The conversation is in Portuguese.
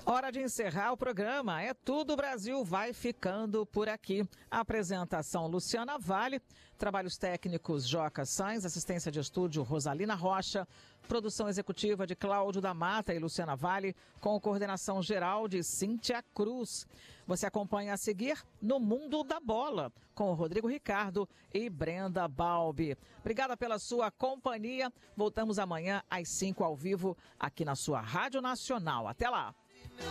Hora de encerrar o programa. É tudo, o Brasil vai ficando por aqui. A apresentação Luciana Vale, trabalhos técnicos Joca Sainz, assistência de estúdio Rosalina Rocha, produção executiva de Cláudio da Mata e Luciana Vale, com coordenação geral de Cíntia Cruz. Você acompanha a seguir No Mundo da Bola, com o Rodrigo Ricardo e Brenda Balbi. Obrigada pela sua companhia. Voltamos amanhã às 5 ao vivo aqui na sua Rádio Nacional. Até lá!